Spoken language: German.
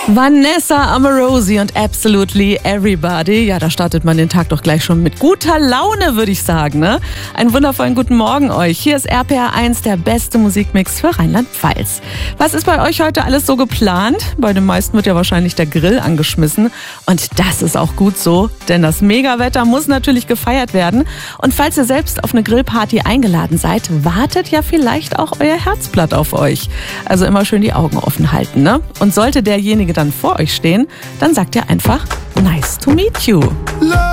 Vanessa Amorosi und Absolutely Everybody. Ja, da startet man den Tag doch gleich schon mit guter Laune, würde ich sagen, ne? Einen wundervollen guten Morgen euch. Hier ist RPR1, der beste Musikmix für Rheinland-Pfalz. Was ist bei euch heute alles so geplant? Bei den meisten wird ja wahrscheinlich der Grill angeschmissen. Und das ist auch gut so, denn das Megawetter muss natürlich gefeiert werden. Und falls ihr selbst auf eine Grillparty eingeladen seid, wartet ja vielleicht auch euer Herzblatt auf euch. Also immer schön die Augen offen halten, ne? Und sollte derjenige dann vor euch stehen, dann sagt ihr einfach nice to meet you.